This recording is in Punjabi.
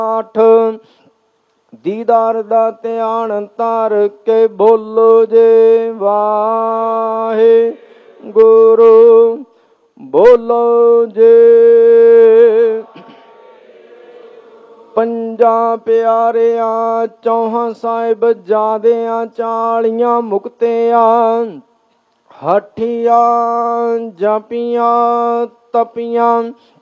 ਆਠ ਦੀਦਾਰ ਦਾ ਧਿਆਨ ਧਰ ਕੇ ਬੋਲੋ ਜੇ ਵਾਹਿਗੁਰੂ, ਬੋਲੋ ਜੇ। ਪੰਜਾਂ ਪਿਆਰਿਆਂ ਚੌਹਾਂ ਸਾਹਿਬ ਜਾਦਿਆਂ 40 ਮੁਕਤਿਆਂ, ਹਠੀਆਂ ਜਪੀਆਂ ਤਪੀਆਂ